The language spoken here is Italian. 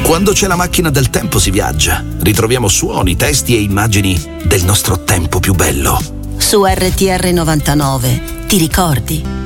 Quando c'è la macchina del tempo si viaggia. Ritroviamo suoni, testi e immagini del nostro tempo più bello. Su RTR 99 ti ricordi?